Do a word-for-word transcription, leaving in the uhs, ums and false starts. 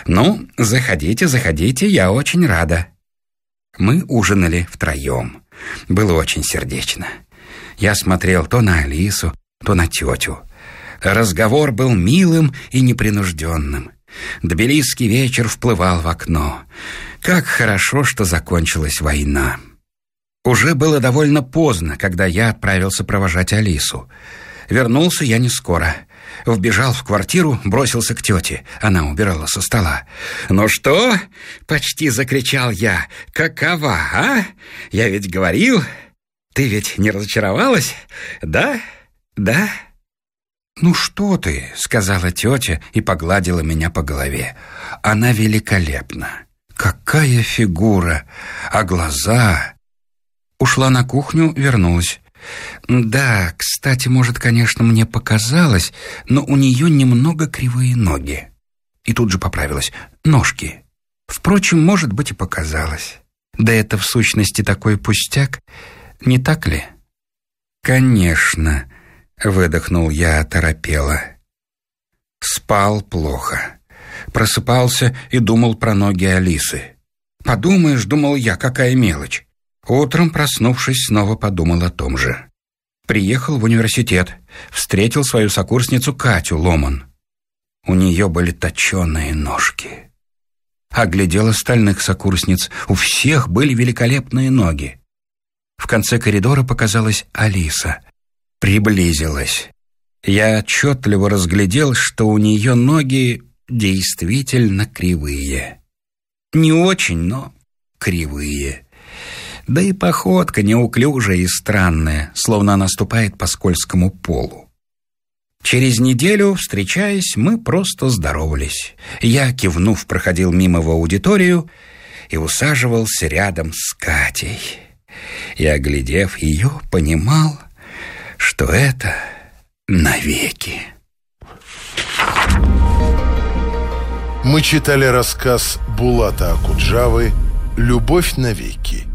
«Ну, заходите, заходите, я очень рада». Мы ужинали втроем. Было очень сердечно. Я смотрел то на Алису, то на тетю. Разговор был милым и непринужденным. Тбилисский вечер вплывал в окно. Как хорошо, что закончилась война. Уже было довольно поздно, когда я отправился провожать Алису. Вернулся я не скоро. Вбежал в квартиру, бросился к тете. Она убирала со стола. «Ну что?» — почти закричал я. «Какова, а? Я ведь говорил. Ты ведь не разочаровалась? Да? Да?» «Ну что ты?» — сказала тетя и погладила меня по голове. «Она великолепна. Какая фигура! А глаза!» Ушла на кухню, вернулась. «Да, кстати, может, конечно, мне показалось, но у нее немного кривые ноги». И тут же поправилась. «Ножки. Впрочем, может быть, и показалось. Да это в сущности такой пустяк, не так ли?» «Конечно», — выдохнул я оторопело. Спал плохо. Просыпался и думал про ноги Алисы. «Подумаешь, — думал я, — какая мелочь». Утром, проснувшись, снова подумал о том же. Приехал в университет, встретил свою сокурсницу Катю Ломан. У нее были точеные ножки. Оглядел остальных сокурсниц. У всех были великолепные ноги. В конце коридора показалась Алиса. Приблизилась. Я отчетливо разглядел, что у нее ноги действительно кривые. Не очень, но кривые. Да и походка неуклюжая и странная, словно она ступает по скользкому полу. Через неделю, встречаясь, мы просто здоровались. Я, кивнув, проходил мимо в аудиторию и усаживался рядом с Катей. И, оглядев ее, понимал, что это навеки. Мы читали рассказ Булата Акуджавы «Любовь навеки».